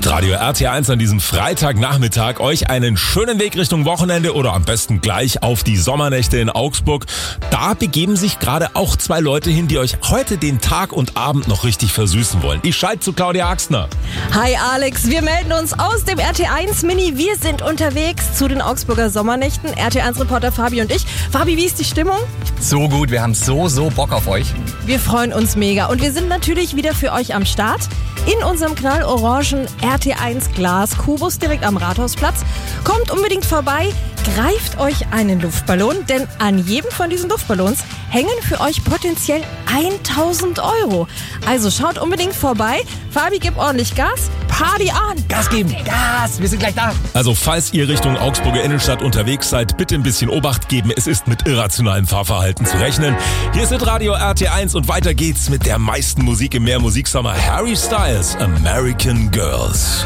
Hitradio RT1 an diesem Freitagnachmittag. Euch einen schönen Weg Richtung Wochenende oder am besten gleich auf die Sommernächte in Augsburg. Da begeben sich gerade auch zwei Leute hin, die euch heute den Tag und Abend noch richtig versüßen wollen. Ich schalte zu Claudia Axner. Hi Alex, wir melden uns aus dem RT1 Mini. Wir sind unterwegs zu den Augsburger Sommernächten. RT1-Reporter Fabi und ich. Fabi, wie ist die Stimmung? So gut, wir haben so Bock auf euch. Wir freuen uns mega und wir sind natürlich wieder für euch am Start in unserem knallorangen RT1 Glaskubus direkt am Rathausplatz. Kommt unbedingt vorbei, greift euch einen Luftballon, denn an jedem von diesen Luftballons hängen für euch potenziell 1.000 €. Also schaut unbedingt vorbei. Fabi, gib ordentlich Gas. Party an! Gas geben! Gas! Wir sind gleich da! Also falls ihr Richtung Augsburger Innenstadt unterwegs seid, bitte ein bisschen Obacht geben. Es ist mit irrationalem Fahrverhalten zu rechnen. Hier ist Radio RT1 und weiter geht's mit der meisten Musik im Mehrmusiksommer. Harry Styles, American Girls.